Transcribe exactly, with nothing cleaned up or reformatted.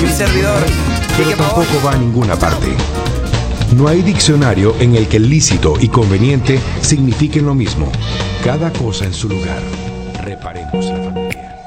mi servidor. Pero Quique Pavón. tampoco va a ninguna parte. No hay diccionario en el que lícito y conveniente signifiquen lo mismo. Cada cosa en su lugar. Reparemos la familia.